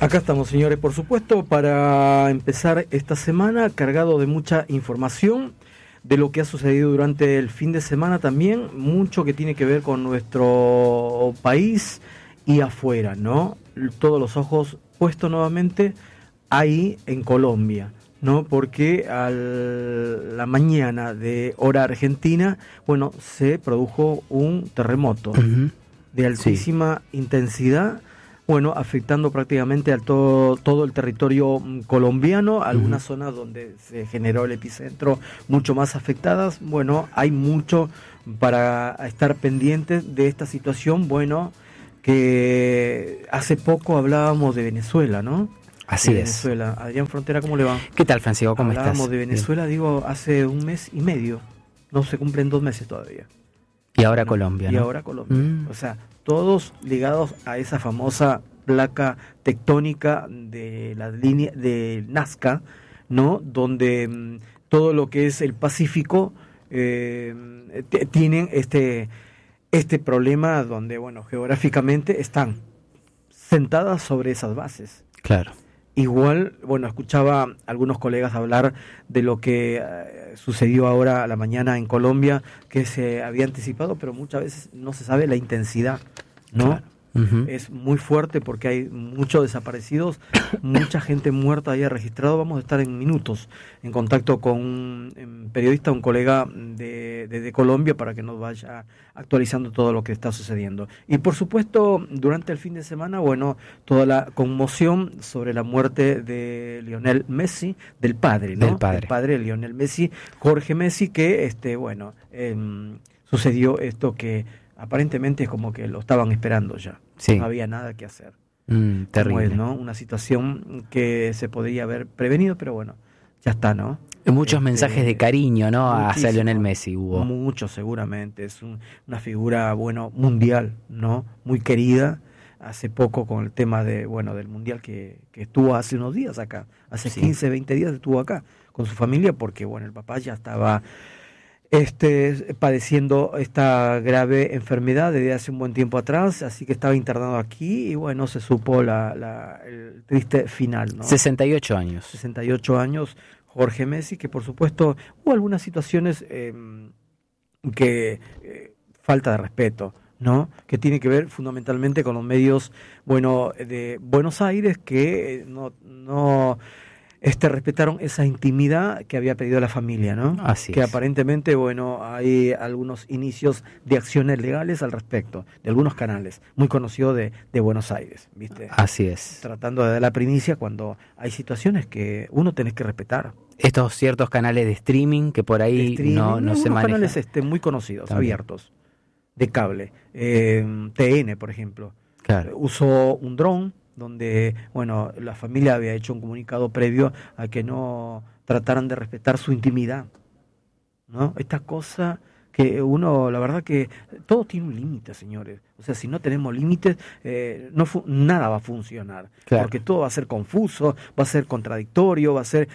Acá estamos, señores, por supuesto, para empezar esta semana cargado de mucha información de lo que ha sucedido durante el fin de semana también, mucho que tiene que ver con nuestro país y afuera, ¿no? Todos los ojos puestos nuevamente ahí en Colombia, ¿no? Porque a la mañana de hora argentina, bueno, se produjo un terremoto de altísima intensidad, bueno, afectando prácticamente a todo el territorio colombiano, algunas zonas donde se generó el epicentro mucho más afectadas. Bueno, hay mucho para estar pendientes de esta situación, bueno, que hace poco hablábamos de Venezuela, ¿no? Así de es. Venezuela. Adrián Frontera, ¿cómo le va? ¿Qué tal, Francisco? ¿Cómo estás? Hablábamos de Venezuela, digo, hace un mes y medio, no se cumplen 2 meses todavía. Y ahora Colombia, ¿no? Y ahora Colombia. O sea, todos ligados a esa famosa placa tectónica de la línea de Nazca, ¿no? Donde todo lo que es el Pacífico tienen este problema donde, bueno, geográficamente están sentadas sobre esas bases. Claro. Igual, bueno, escuchaba a algunos colegas hablar de lo que sucedió ahora a la mañana en Colombia, que se había anticipado, pero muchas veces no se sabe la intensidad, ¿no? Claro. Es muy fuerte porque hay muchos desaparecidos, mucha gente muerta ahí registrado. Vamos a estar en minutos en contacto con un periodista, un colega de Colombia, para que nos vaya actualizando todo lo que está sucediendo. Y por supuesto, durante el fin de semana, bueno, toda la conmoción sobre la muerte de Lionel Messi, del padre, ¿no? Del padre. El padre de Lionel Messi, Jorge Messi, que sucedió esto que aparentemente es como que lo estaban esperando ya. Sí. No había nada que hacer. Terrible. Es, ¿no? Una situación que se podría haber prevenido, pero bueno, ya está, ¿no? Muchos mensajes de cariño, ¿no? Hacia Muchísimo. Lionel Messi hubo. Muchos, seguramente. Es una figura, bueno, mundial, ¿no? Muy querida. Hace poco con el tema del mundial que estuvo hace unos días acá. Hace 15, 20 días estuvo acá con su familia porque, bueno, el papá ya estaba padeciendo esta grave enfermedad desde hace un buen tiempo atrás, así que estaba internado aquí y bueno, se supo el triste final, ¿no? 68 años. 68 años, Jorge Messi, que por supuesto hubo algunas situaciones falta de respeto, ¿no? Que tiene que ver fundamentalmente con los medios, de Buenos Aires, que no respetaron esa intimidad que había pedido la familia, ¿no? Así que es. aparentemente, hay algunos inicios de acciones legales al respecto, de algunos canales muy conocidos de Buenos Aires, ¿viste? Así es. Tratando de dar la primicia cuando hay situaciones que uno tenés que respetar. Estos ciertos canales de streaming que por ahí no se manejan. Canales muy conocidos, También. abiertos, de cable. TN, por ejemplo. Claro. Usó un dron donde, la familia había hecho un comunicado previo a que no trataran de respetar su intimidad, ¿no? Esta cosa que la verdad que todo tiene un límite, señores. O sea, si no tenemos límites, nada va a funcionar. Claro. Porque todo va a ser confuso, va a ser contradictorio, va a ser,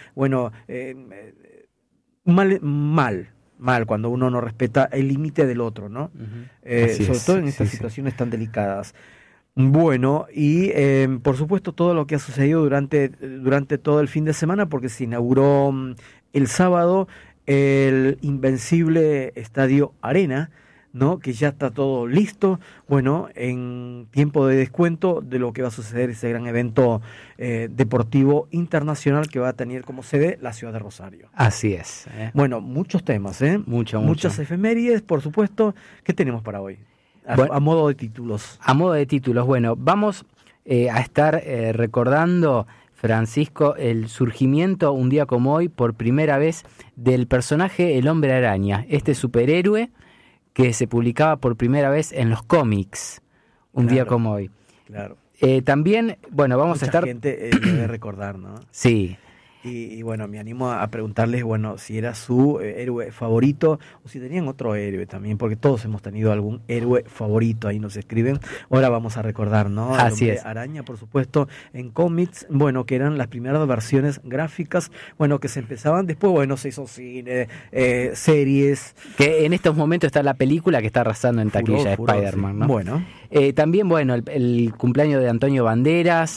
mal cuando uno no respeta el límite del otro, ¿no? Sobre todo en estas situaciones tan delicadas. Bueno, y por supuesto todo lo que ha sucedido durante todo el fin de semana, porque se inauguró el sábado el invencible Estadio Arena, ¿no? Que ya está todo listo, en tiempo de descuento de lo que va a suceder ese gran evento deportivo internacional que va a tener como sede la ciudad de Rosario. Así es. Muchos temas, muchas efemérides, por supuesto. ¿Qué tenemos para hoy? A modo de títulos. A modo de títulos, vamos a estar recordando, Francisco, el surgimiento un día como hoy, por primera vez, del personaje El Hombre Araña, este superhéroe que se publicaba por primera vez en los cómics, un día como hoy. Claro. También, vamos Mucha a estar... gente debe recordar, ¿no? Sí. Y me animo a preguntarles, si era su héroe favorito o si tenían otro héroe también, porque todos hemos tenido algún héroe favorito, ahí nos escriben. Ahora vamos a recordar, ¿no? Así es. Araña, por supuesto, en cómics, que eran las primeras versiones gráficas, que se empezaban después, se hizo cine, series. Que en estos momentos está la película que está arrasando en taquilla, Spider-Man, sí. ¿no? También, el cumpleaños de Antonio Banderas,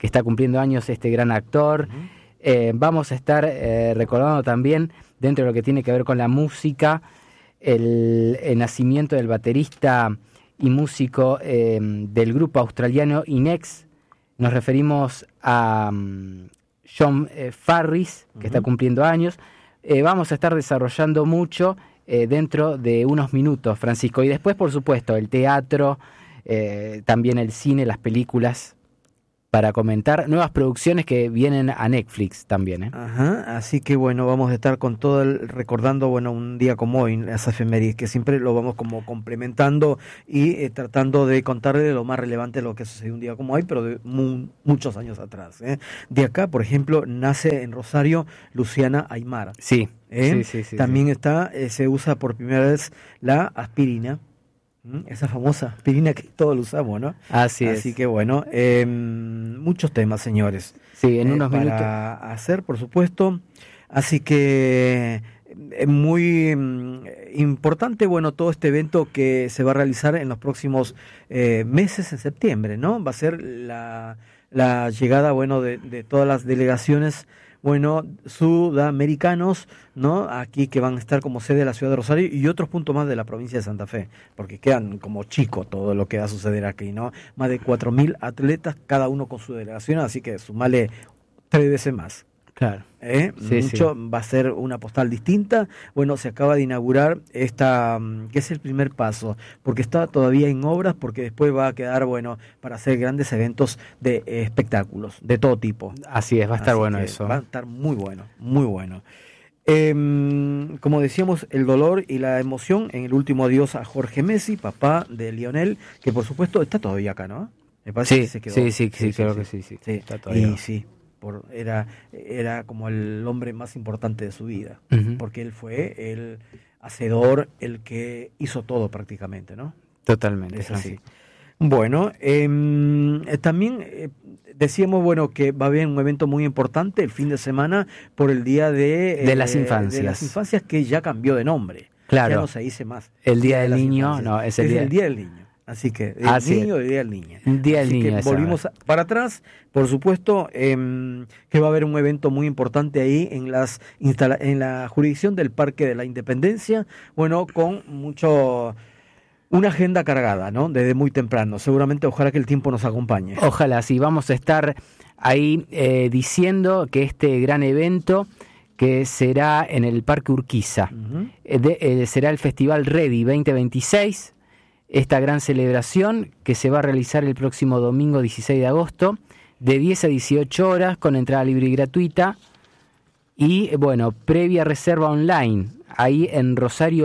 que está cumpliendo años este gran actor. Vamos a estar recordando también, dentro de lo que tiene que ver con la música, el nacimiento del baterista y músico del grupo australiano Inex. Nos referimos a John Farris, que está cumpliendo años. Vamos a estar desarrollando mucho dentro de unos minutos, Francisco. Y después, por supuesto, el teatro, también el cine, las películas, para comentar nuevas producciones que vienen a Netflix también. Ajá, así que bueno, vamos a estar con todo recordando, bueno, un día como hoy, las efemérides, que siempre lo vamos como complementando y tratando de contarle lo más relevante de lo que sucedió un día como hoy, pero de muchos años atrás. De acá, por ejemplo, nace en Rosario Luciana Aymar. Sí. También está, se usa por primera vez la aspirina. Esa famosa aspirina que todos lo usamos, ¿no? Así que bueno, muchos temas, señores. Sí, en unos para minutos. Hacer, por supuesto. Así que muy importante, bueno, todo este evento que se va a realizar en los próximos meses, en septiembre, ¿no? Va a ser la llegada, bueno, de todas las delegaciones, bueno, sudamericanos, ¿no? Aquí que van a estar como sede de la ciudad de Rosario y otros puntos más de la provincia de Santa Fe, porque quedan como chico todo lo que va a suceder aquí, ¿no? Más de 4.000 atletas, cada uno con su delegación, así que sumale 3 veces más. Claro. Va a ser una postal distinta. Bueno, se acaba de inaugurar esta, que es el primer paso, porque está todavía en obras, porque después va a quedar, bueno, para hacer grandes eventos de espectáculos, de todo tipo. Así es, va a estar bueno eso. Va a estar muy bueno, muy bueno. Como decíamos, el dolor y la emoción en el último adiós a Jorge Messi, papá de Lionel, que por supuesto está todavía acá, ¿no? Me parece que se quedó. Sí, creo que sí. Está todavía. Y sí. Era como el hombre más importante de su vida, porque él fue el hacedor, el que hizo todo prácticamente, ¿no? Totalmente. Es así. Bueno, también decíamos, bueno, que va a haber un evento muy importante el fin de semana por el Día de las Infancias. De las Infancias, que ya cambió de nombre. Claro. Ya no se dice más. El Día del Niño, Infancias. no, es el Día del Niño. Así que el niño y el Día del Niño. Día del Niño. Volvimos para atrás, por supuesto, que va a haber un evento muy importante ahí en la jurisdicción del Parque de la Independencia, bueno, con una agenda cargada, ¿no? Desde muy temprano. Seguramente, ojalá que el tiempo nos acompañe. Ojalá, sí, vamos a estar ahí diciendo que este gran evento, que será en el Parque Urquiza, será el Festival Ready 2026, esta gran celebración que se va a realizar el próximo domingo 16 de agosto, de 10 a 18 horas, con entrada libre y gratuita, y bueno, previa reserva online, ahí en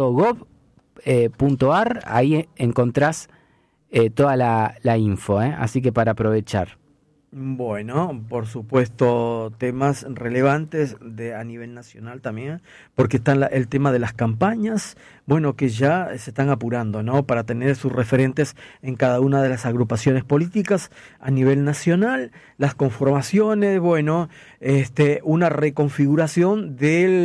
rosariogov.ar, ahí encontrás toda la info, así que para aprovechar. Bueno, por supuesto, temas relevantes a nivel nacional también, porque está el tema de las campañas, bueno, que ya se están apurando, ¿no? Para tener sus referentes en cada una de las agrupaciones políticas a nivel nacional, las conformaciones, bueno, una reconfiguración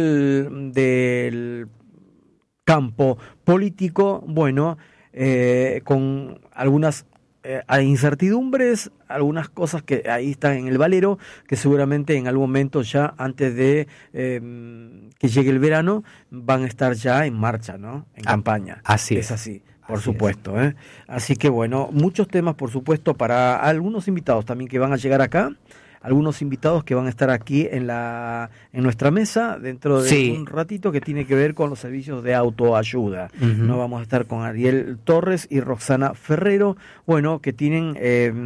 del campo político, bueno, con algunas hay incertidumbres, algunas cosas que ahí están en el valero, que seguramente en algún momento ya antes de que llegue el verano van a estar ya en marcha, ¿no? En campaña. Así es. Así, por supuesto. Así que bueno, muchos temas, por supuesto, para algunos invitados también que van a llegar acá. Algunos invitados que van a estar aquí en nuestra mesa dentro de un ratito, que tiene que ver con los servicios de autoayuda. No vamos a estar con Ariel Torres y Roxana Ferrero, bueno, que tienen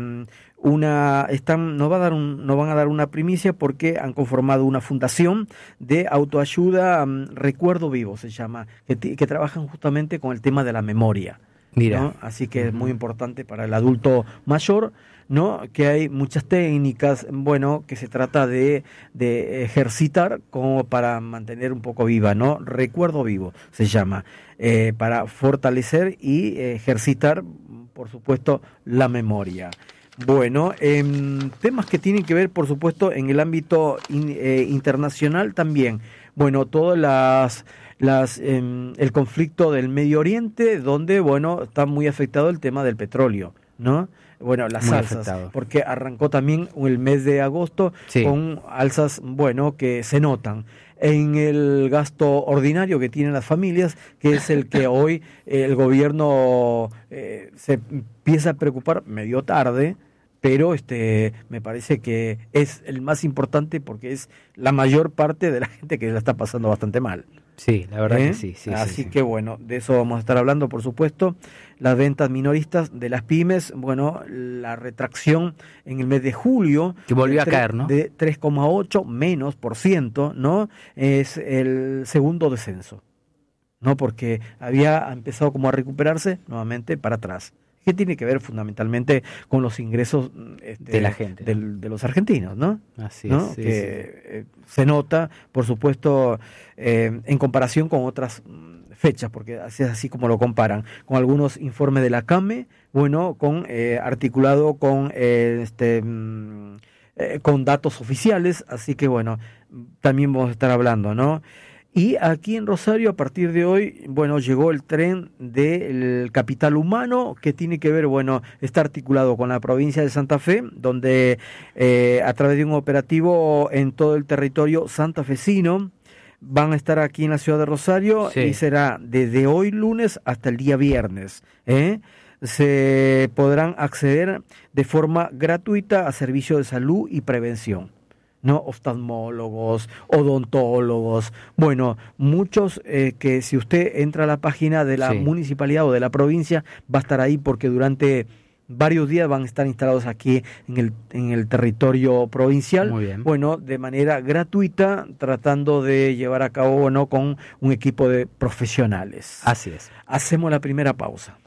nos van a dar una primicia, porque han conformado una fundación de autoayuda, Recuerdo Vivo se llama, que trabajan justamente con el tema de la memoria. Mira. ¿No? Así que es muy importante para el adulto mayor, ¿no? Que hay muchas técnicas, bueno, que se trata de ejercitar como para mantener un poco viva, ¿no? Recuerdo Vivo se llama, para fortalecer y ejercitar, por supuesto, la memoria. Bueno, temas que tienen que ver, por supuesto, en el ámbito internacional también. Bueno, todas el conflicto del Medio Oriente, donde, bueno, está muy afectado el tema del petróleo, ¿no? bueno, las muy alzas, afectado. porque arrancó también el mes de agosto con alzas, bueno, que se notan en el gasto ordinario que tienen las familias, que es el que hoy el gobierno se empieza a preocupar medio tarde, pero me parece que es el más importante porque es la mayor parte de la gente que la está pasando bastante mal. Sí, la verdad que sí. Así sí. que bueno, de eso vamos a estar hablando, por supuesto. Las ventas minoristas de las pymes, bueno, la retracción en el mes de julio. Que volvió a caer, ¿no? De 3,8 menos por ciento, ¿no? Es el segundo descenso, ¿no? Porque había empezado como a recuperarse nuevamente para atrás. Que tiene que ver fundamentalmente con los ingresos de la gente, de los argentinos, ¿no? Así ¿no? es. Sí, que se nota, por supuesto, en comparación con otras fechas, porque así es así como lo comparan, con algunos informes de la CAME, bueno, con articulado con con datos oficiales, así que bueno, también vamos a estar hablando, ¿no? Y aquí en Rosario, a partir de hoy, bueno, llegó el tren del capital humano, que tiene que ver, bueno, está articulado con la provincia de Santa Fe, donde a través de un operativo en todo el territorio santafesino, van a estar aquí en la ciudad de Rosario, y será desde hoy lunes hasta el día viernes, se podrán acceder de forma gratuita a servicios de salud y prevención, ¿no? Oftalmólogos, odontólogos, bueno, muchos que si usted entra a la página de la municipalidad o de la provincia, va a estar ahí porque durante varios días van a estar instalados aquí en el territorio provincial, bueno, de manera gratuita, tratando de llevar a cabo, bueno, con un equipo de profesionales. Así es. Hacemos la primera pausa.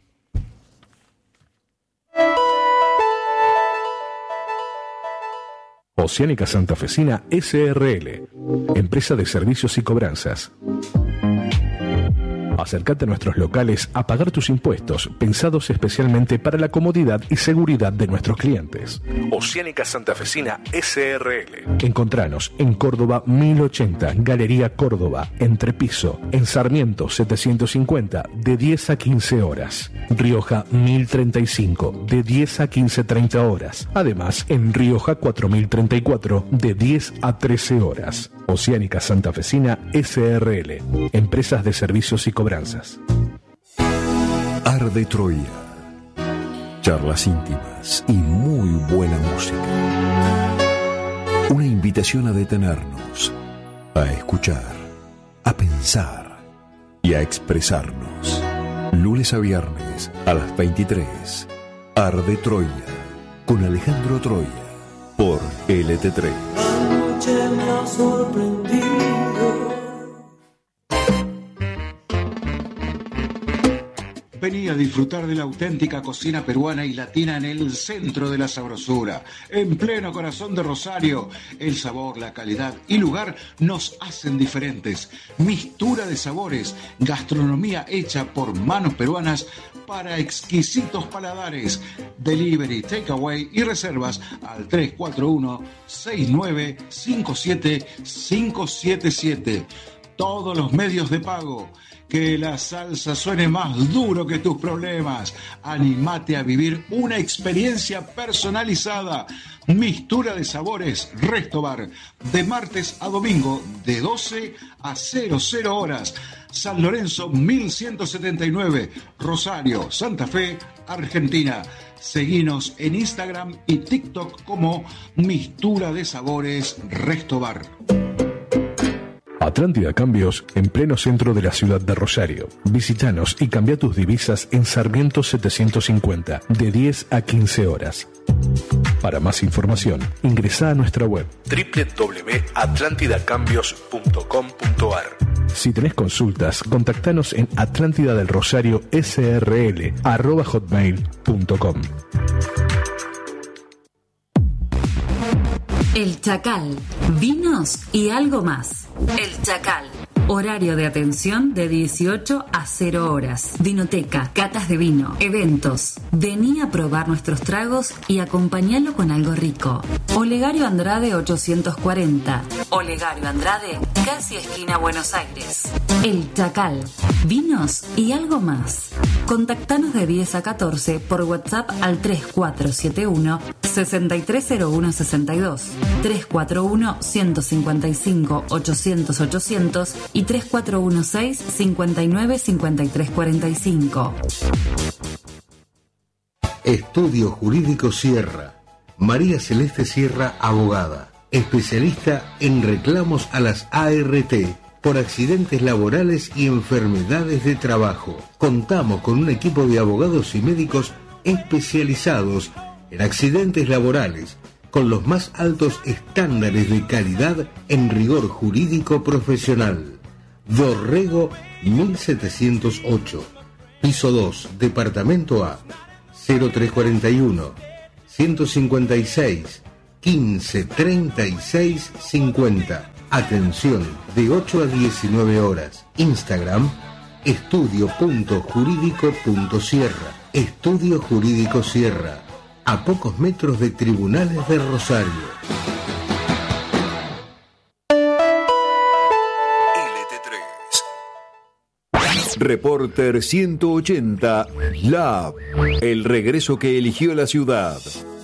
Oceánica Santafesina S.R.L., empresa de servicios y cobranzas. Acércate a nuestros locales a pagar tus impuestos, pensados especialmente para la comodidad y seguridad de nuestros clientes. Oceánica Santafesina S.R.L. Encontranos en Córdoba 1080, Galería Córdoba, Entrepiso, en Sarmiento 750, de 10 a 15 horas. Rioja 1035, de 10 a 15:30 horas. Además, en Rioja 4034, de 10 a 13 horas. Oceánica Santafesina S.R.L. Empresas de servicios y cobranzas. Arde Troya. Charlas íntimas y muy buena música. Una invitación a detenernos, a escuchar, a pensar y a expresarnos. Lunes a viernes a las 23. Arde Troya con Alejandro Troya por LT3. Anoche me ha sorprendido. Vení a disfrutar de la auténtica cocina peruana y latina en el centro de la sabrosura, en pleno corazón de Rosario. El sabor, la calidad y lugar nos hacen diferentes. Mistura de sabores, gastronomía hecha por manos peruanas para exquisitos paladares. Delivery, takeaway y reservas al 341-6957-577. Todos los medios de pago. Que la salsa suene más duro que tus problemas. Anímate a vivir una experiencia personalizada. Mistura de sabores Resto Bar. De martes a domingo, de 12 a 00 horas. San Lorenzo 1179, Rosario, Santa Fe, Argentina. Seguinos en Instagram y TikTok como Mistura de Sabores Resto Bar. Atlántida Cambios, en pleno centro de la ciudad de Rosario. Visítanos y cambia tus divisas en Sarmiento 750, de 10 a 15 horas. Para más información, ingresa a nuestra web www.atlantidacambios.com.ar. Si tenés consultas, contactanos en atlantidadelrosario@hotmail.com. El Chacal, vinos y algo más. El Chacal, horario de atención de 18 a 0 horas. Vinoteca, catas de vino, eventos. Vení a probar nuestros tragos y acompañalo con algo rico. Olegario Andrade 840. Olegario Andrade, casi esquina Buenos Aires. El Chacal. Vinos y algo más. Contactanos de 10 a 14 por WhatsApp al 3471-630162, 341-155-800-800 y 3416-595345. Estudio Jurídico Sierra. María Celeste Sierra, abogada, especialista en reclamos a las ART por accidentes laborales y enfermedades de trabajo. Contamos con un equipo de abogados y médicos especializados en accidentes laborales, con los más altos estándares de calidad en rigor jurídico profesional. Dorrego 1708, piso 2, departamento A, 0341 156 15 36 50. Atención, de 8 a 19 horas. Instagram, estudio.jurídico.sierra. Estudio Jurídico Sierra, a pocos metros de Tribunales de Rosario. LT3. Reporter 180, Lab. El regreso que eligió la ciudad.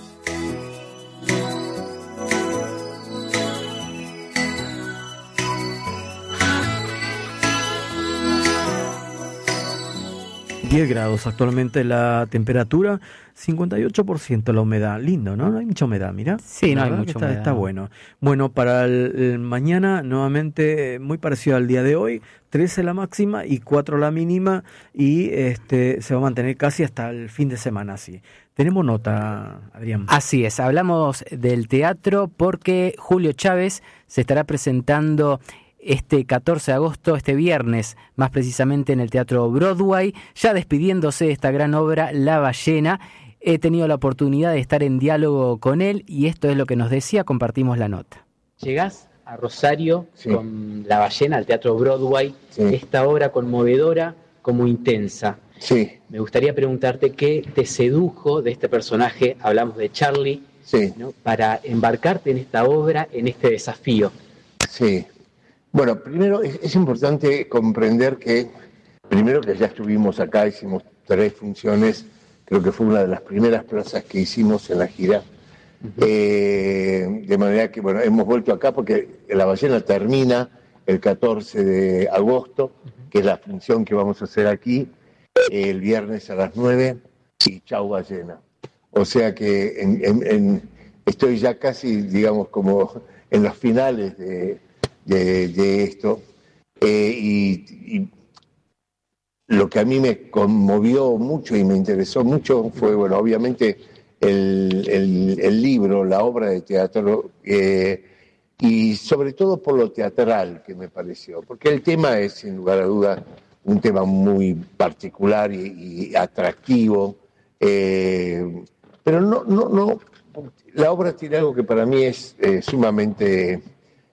grados actualmente la temperatura, 58% la humedad. Lindo, ¿no? No hay mucha humedad, mira. Sí, no hay mucha humedad. Está bueno. Bueno, para el mañana, nuevamente, muy parecido al día de hoy, 13 la máxima y 4 la mínima, y se va a mantener casi hasta el fin de semana así. Tenemos nota, Adrián. Así es, hablamos del teatro porque Julio Chávez se estará presentando este 14 de agosto, este viernes, más precisamente en el Teatro Broadway, ya despidiéndose de esta gran obra, La Ballena. He tenido la oportunidad de estar en diálogo con él y esto es lo que nos decía, compartimos la nota. Llegás a Rosario con La Ballena, al Teatro Broadway, esta obra conmovedora como intensa. Sí. Me gustaría preguntarte qué te sedujo de este personaje, hablamos de Charlie, ¿no? Para embarcarte en esta obra, en este desafío. Sí. Bueno, primero es importante comprender que, primero que ya estuvimos acá, hicimos 3 funciones, creo que fue una de las primeras plazas que hicimos en la gira, de manera que, bueno, hemos vuelto acá porque La Ballena termina el 14 de agosto, que es la función que vamos a hacer aquí, el viernes a las 9, y chau Ballena. O sea que estoy ya casi, digamos, como en los finales de esto, y lo que a mí me conmovió mucho y me interesó mucho fue, bueno, obviamente el libro, la obra de teatro, y sobre todo por lo teatral que me pareció, porque el tema es, sin lugar a dudas, un tema muy particular y atractivo, pero no, la obra tiene algo que para mí es sumamente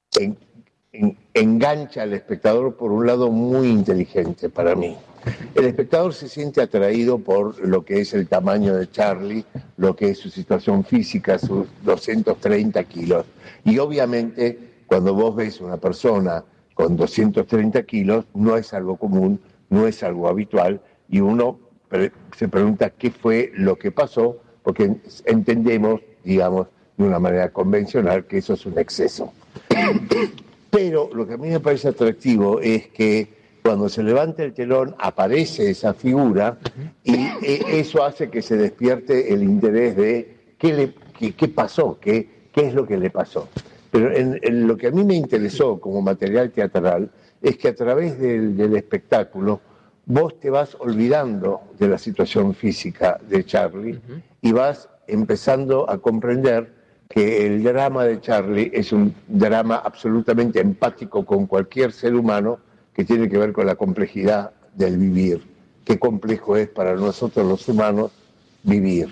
engancha al espectador por un lado muy inteligente para mí. El espectador se siente atraído por lo que es el tamaño de Charlie, lo que es su situación física, sus 230 kilos. Y obviamente cuando vos ves una persona con 230 kilos, no es algo común, no es algo habitual, y uno se pregunta qué fue lo que pasó, porque entendemos, digamos, de una manera convencional que eso es un exceso. Pero lo que a mí me parece atractivo es que cuando se levanta el telón aparece esa figura y eso hace que se despierte el interés de qué pasó, qué es lo que le pasó. Pero en lo que a mí me interesó como material teatral es que a través del espectáculo vos te vas olvidando de la situación física de Charlie y vas empezando a comprender que el drama de Charlie es un drama absolutamente empático con cualquier ser humano, que tiene que ver con la complejidad del vivir. Qué complejo es para nosotros los humanos vivir.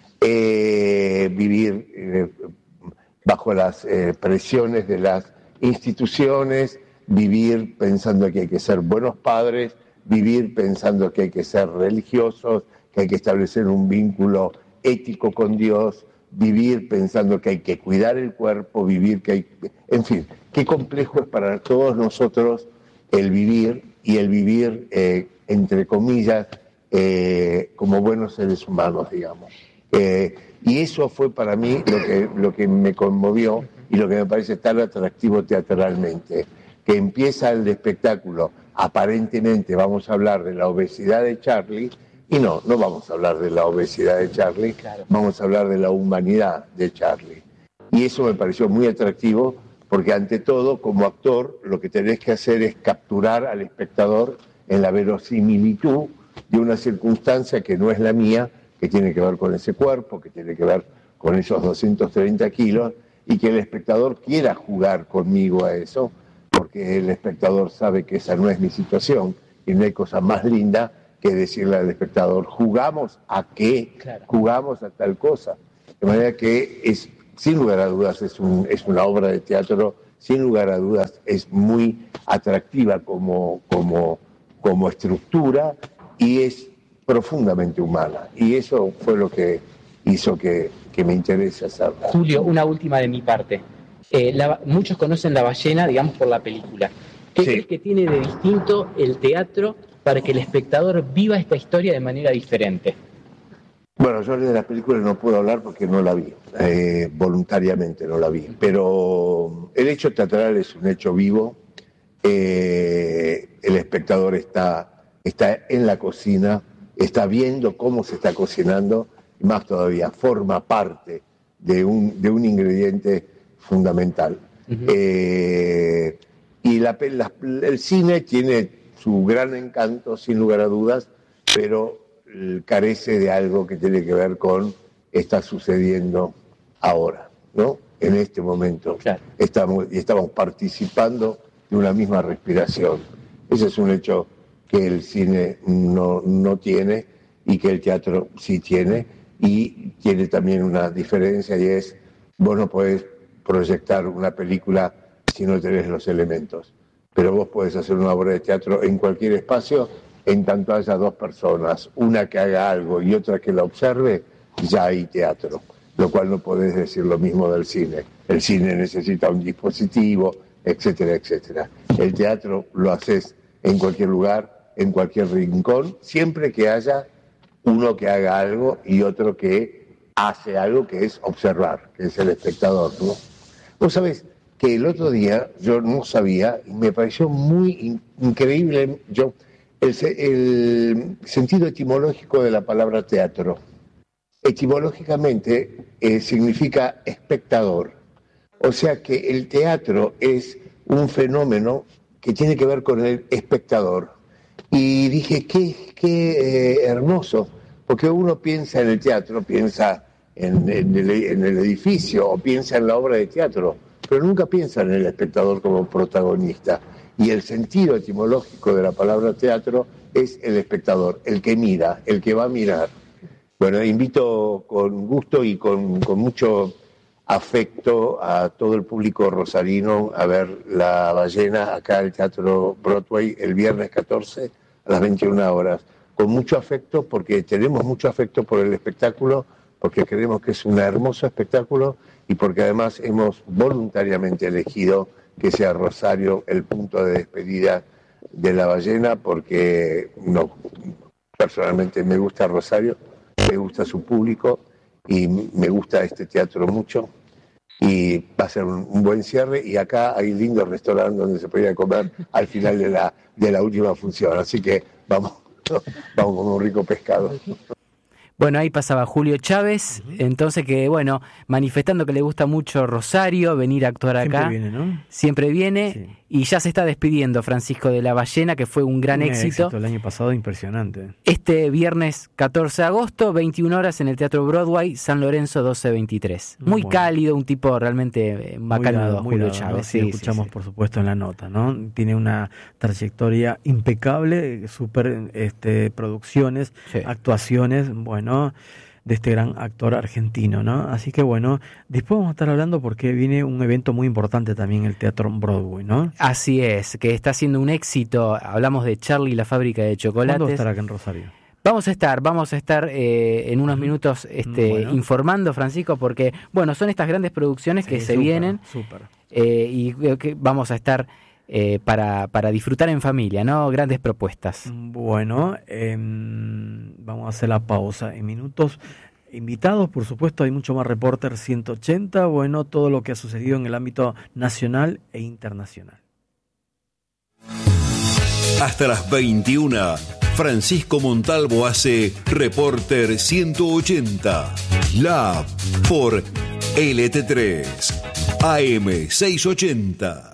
Vivir bajo las presiones de las instituciones, vivir pensando que hay que ser buenos padres, vivir pensando que hay que ser religiosos, que hay que establecer un vínculo ético con Dios, vivir pensando que hay que cuidar el cuerpo, vivir que hay... En fin, qué complejo es para todos nosotros el vivir, y el vivir, entre comillas, como buenos seres humanos, digamos. Y eso fue para mí lo que me conmovió y lo que me parece tan atractivo teatralmente, que empieza el espectáculo, aparentemente vamos a hablar de la obesidad de Charlie, y no vamos a hablar de la obesidad de Charlie, claro. Vamos a hablar de la humanidad de Charlie. Y eso me pareció muy atractivo, porque ante todo, como actor, lo que tenés que hacer es capturar al espectador en la verosimilitud de una circunstancia que no es la mía, que tiene que ver con ese cuerpo, que tiene que ver con esos 230 kilos, y que el espectador quiera jugar conmigo a eso, porque el espectador sabe que esa no es mi situación, y no hay cosa más linda que decirle al espectador, ¿jugamos a qué? Claro. Jugamos a tal cosa. De manera que es, sin lugar a dudas, es una obra de teatro, sin lugar a dudas es muy atractiva como estructura, y es profundamente humana, y eso fue lo que hizo que me interese hacerla. Julio, una última de mi parte. Muchos conocen La ballena, digamos, por la película. ¿Qué crees que tiene de distinto el teatro para que el espectador viva esta historia de manera diferente? Bueno, yo de la película no puedo hablar porque no la vi, voluntariamente no la vi, pero el hecho teatral es un hecho vivo, el espectador está en la cocina, está viendo cómo se está cocinando, y más todavía, forma parte de un ingrediente fundamental. Uh-huh. Y el cine tiene su gran encanto, sin lugar a dudas, pero carece de algo que tiene que ver con está sucediendo ahora, ¿no? En este momento. Claro. Estamos participando de una misma respiración. Ese es un hecho que el cine no tiene y que el teatro sí tiene, y tiene también una diferencia, y es, vos no podés proyectar una película si no tenés los elementos, pero vos podés hacer una obra de teatro en cualquier espacio, en tanto haya dos personas, una que haga algo y otra que la observe, ya hay teatro, lo cual no podés decir lo mismo del cine. El cine necesita un dispositivo, etcétera, etcétera. El teatro lo haces en cualquier lugar, en cualquier rincón, siempre que haya uno que haga algo y otro que hace algo, que es observar, que es el espectador, ¿no? Vos sabés que el otro día yo no sabía, y me pareció muy increíble, el sentido etimológico de la palabra teatro. Etimológicamente significa espectador. O sea que el teatro es un fenómeno que tiene que ver con el espectador. Y dije, qué hermoso, porque uno piensa en el teatro, piensa en el edificio o piensa en la obra de teatro, pero nunca piensa en el espectador como protagonista. Y el sentido etimológico de la palabra teatro es el espectador, el que mira, el que va a mirar. Bueno, invito con gusto y con mucho afecto a todo el público rosarino a ver La ballena acá en el Teatro Broadway el viernes 14 a las 21 horas. Con mucho afecto, porque tenemos mucho afecto por el espectáculo, porque creemos que es un hermoso espectáculo y porque además hemos voluntariamente elegido que sea Rosario el punto de despedida de La ballena, porque personalmente me gusta Rosario, me gusta su público y me gusta este teatro mucho, y va a ser un buen cierre, y acá hay lindos restaurantes donde se podría comer al final de la última función, así que vamos con un rico pescado. Bueno, ahí pasaba Julio Chávez, entonces que, bueno, manifestando que le gusta mucho Rosario, venir a actuar acá. Siempre viene, ¿no? Siempre viene, sí. Y ya se está despidiendo Francisco de La ballena, que fue un gran éxito. El año pasado, impresionante. Este viernes 14 de agosto, 21 horas en el Teatro Broadway, San Lorenzo 1223. Muy bueno. Cálido, un tipo realmente bacano, Julio Chávez. Sí, escuchamos, por supuesto, en la nota, ¿no? Tiene una trayectoria impecable, súper producciones, actuaciones, bueno, de este gran actor argentino, ¿no? Así que bueno, después vamos a estar hablando porque viene un evento muy importante también en el Teatro Broadway, ¿no? Así es, que está siendo un éxito. Hablamos de Charlie y la fábrica de chocolates. ¿Cuándo estará acá en Rosario? Vamos a estar en unos minutos informando, Francisco, porque bueno, son estas grandes producciones que se vienen. Súper. Y que vamos a estar para disfrutar en familia, ¿no? Grandes propuestas. Bueno, vamos a hacer la pausa en minutos. Invitados, por supuesto, hay mucho más Reporter 180, bueno, todo lo que ha sucedido en el ámbito nacional e internacional. Hasta las 21, Francisco Montalvo hace Reporter 180, Lab por LT3, AM 680.